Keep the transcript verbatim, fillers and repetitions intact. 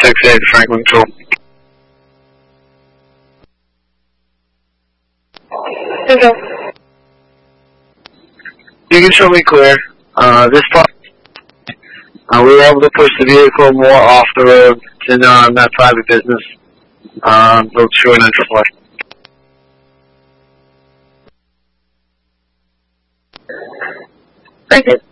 six eight, Franklin Control. Control. You can show me clear. Uh, this part, uh, we were able to push the vehicle more off the road than uh, that private business. Uh, both true and entry flush. Thank you.